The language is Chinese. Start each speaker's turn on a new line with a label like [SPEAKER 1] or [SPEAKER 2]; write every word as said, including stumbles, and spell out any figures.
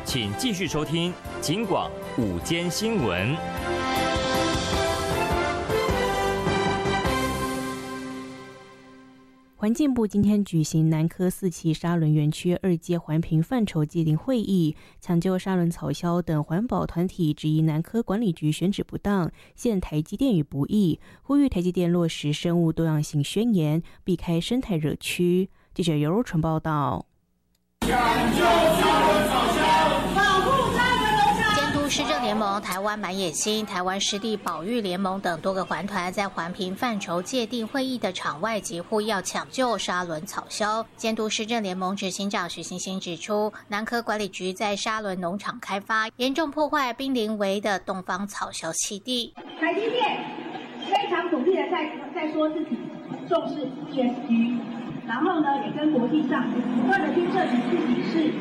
[SPEAKER 1] 请继续收听警广午间新闻。
[SPEAKER 2] 环境部今天举行南科四期沙仑园区二阶环评范畴界定会议，抢救沙仑草鸮等环保团体质疑南科管理局选址不当，陷台积电于不义，呼吁台积电落实生物多样性宣言，避开生态热区。记者尤若纯报道。
[SPEAKER 3] 抢救沙仑草鸮，
[SPEAKER 4] 保护沙仑农场。
[SPEAKER 3] 监督施政联盟、台湾满野心、台湾湿地保育联盟等多个环团在环评范畴界定会议的场外疾呼要抢救沙仑草鸮。监督施政联盟执行长许欣欣指出，南科管理局在沙仑农场开发，严重破坏濒临危的东方草鸮栖地。
[SPEAKER 4] 台积电非常努力的在在说自己重视 E S G。然后呢，也跟国际上不断的去证明自己是